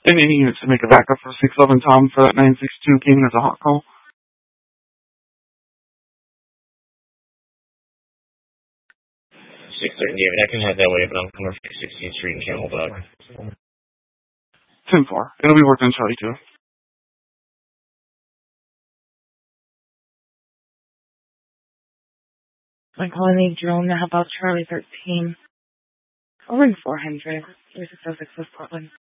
And any units to make a backup for 611 Tom for that 962 King as a hot call. 630 David, I can head that way, but I'm coming from 16th Street in Camelback. 10-4. It'll be worked on Charlie 2. My calling drone, how about Charlie 13? Over in 400, 3606 West Portland.